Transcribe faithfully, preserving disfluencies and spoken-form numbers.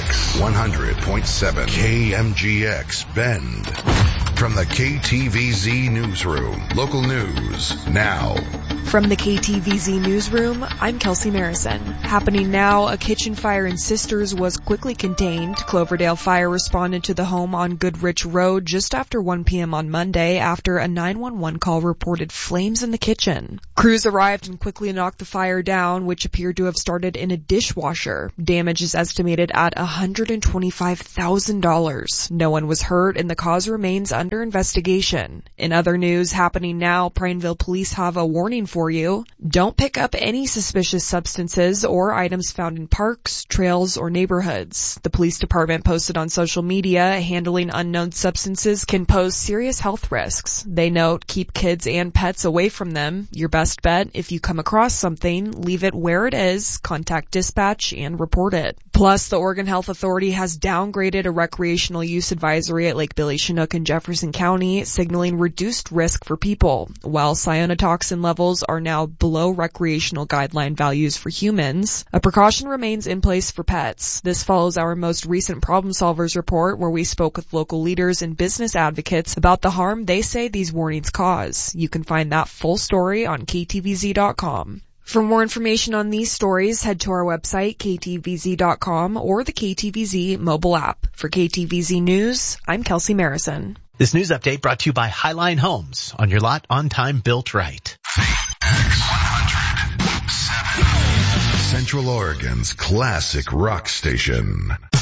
X one hundred point seven K M G X Bend. From the K T V Z Newsroom, local news now. From the K T V Z Newsroom, I'm Kelsey Marison. Happening now, a kitchen fire in Sisters was quickly contained. Cloverdale Fire responded to the home on Goodrich Road just after one p.m. on Monday after a nine one one call reported flames in the kitchen. Crews arrived and quickly knocked the fire down, which appeared to have started in a dishwasher. Damage is estimated at one hundred twenty-five thousand dollars. No one was hurt and the cause remains under investigation. In other news happening now, Prineville police have a warning for for you. Don't pick up any suspicious substances or items found in parks, trails, or neighborhoods. The police department posted on social media, handling unknown substances can pose serious health risks. They note, keep kids and pets away from them. Your best bet, if you come across something, leave it where it is, contact dispatch, and report it. Plus, the Oregon Health Authority has downgraded a recreational use advisory at Lake Billy Chinook in Jefferson County, signaling reduced risk for people. While cyanotoxin levels are now below recreational guideline values for humans, a precaution remains in place for pets. This follows our most recent Problem Solvers report, where we spoke with local leaders and business advocates about the harm they say these warnings cause. You can find that full story on K T V Z dot com. For more information on these stories, head to our website, K T V Z dot com, or the K T V Z mobile app. For K T V Z News, I'm Kelsey Marison. This news update brought to you by Highline Homes. On your lot, on time, built right. X one hundred point seven. Central Oregon's classic rock station.